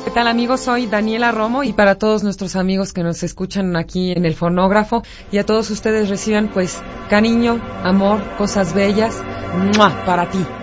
¿Qué tal, amigos? Soy Daniela Romo y para todos nuestros amigos que nos escuchan aquí en el fonógrafo y a todos ustedes reciban pues cariño, amor, cosas bellas, ¡mua!, para ti.